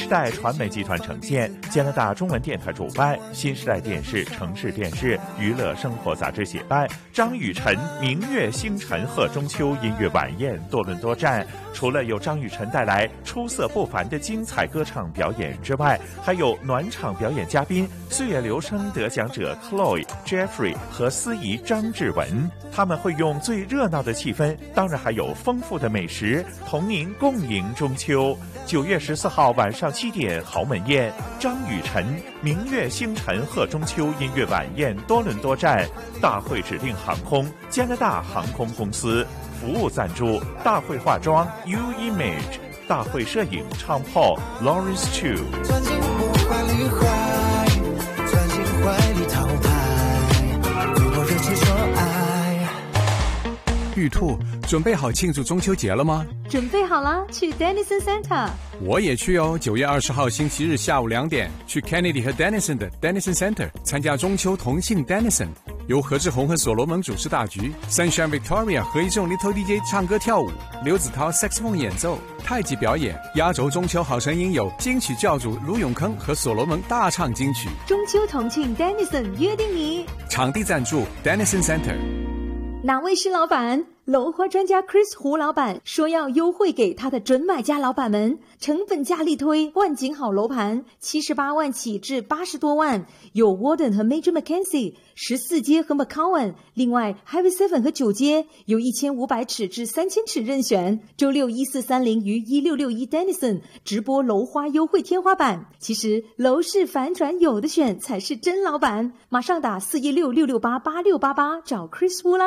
时代传媒集团呈现，加拿大中文电台主办，新时代电视、城市电视、娱乐生活杂志协办，张雨晨明月星辰贺中秋音乐晚宴多伦多站。除了有张雨晨带来出色不凡的精彩歌唱表演之外，还有暖场表演嘉宾岁月留声得奖者 Chloe、Jeffrey 和司仪张志文，他们会用最热闹的气氛，当然还有丰富的美食，同您共迎中秋。9月14号晚上7点，豪门宴，张雨晨明月星辰贺中秋音乐晚宴多伦多站，大会指定航空加拿大航空公司。服务赞助大会化妆 U Image， 大会摄影唱炮 Lawrence Chu。 钻进我怀里钻进怀里讨拍，对我热情说爱。 玉兔，准备好庆祝中秋节了吗？ 准备好了，去 Denison Center。 我也去哦，9月20号星期日下午2点，去 Kennedy 和 Denison 的 Denison Center 参加中秋同庆 Denison。由何志宏和所罗门主持大局 ，Sunshine Victoria 和一众 Little DJ 唱歌跳舞，刘子涛 Saxophone 演奏，太极表演。压轴中秋好声音有金曲教主卢永康和所罗门大唱金曲。 中秋同庆 Denison 约定你。 场地赞助 Denison Center。 哪位是老板？楼花专家 Chris 胡老板说要优惠给他的准买家老板们，成本价力推万景好楼盘，78万起至80多万，有 Warden 和 Major Mackenzie 14街和 McCowan， 另外 Highway 7和9街有1500尺至3000尺任选。周六1430于1661 Denison 直播楼花优惠天花板。其实楼市反转有的选才是真老板，马上打416-668-8688找 Chris 胡啦。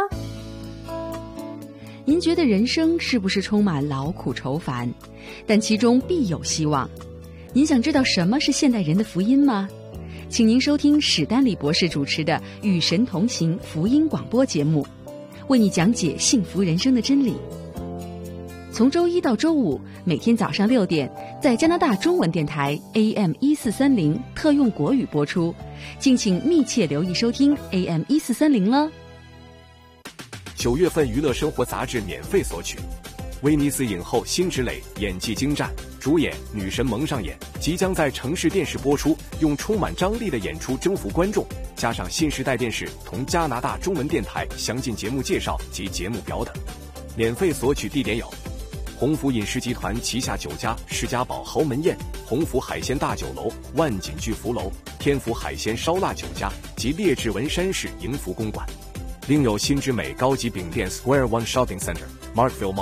您觉得人生是不是充满劳苦愁烦？但其中必有希望。您想知道什么是现代人的福音吗？请您收听史丹利博士主持的《与神同行》福音广播节目，为你讲解幸福人生的真理。从周一到周五，每天早上6点，在加拿大中文电台 AM1430特用国语播出，敬请密切留意收听 AM1430了。 9月份娱乐生活杂志免费索取，威尼斯影后辛芷蕾演技精湛，主演女神蒙上演，即将在城市电视播出，用充满张力的演出征服观众，加上新时代电视同加拿大中文电台详尽节目介绍及节目表等。免费索取地点有鸿福饮食集团旗下9家世家堡豪门宴、鸿福海鲜大酒楼、万锦巨福楼、天福海鲜烧腊9家及列治文山市迎福公馆。另有新之美高级饼店 Square One Shopping Center、Markville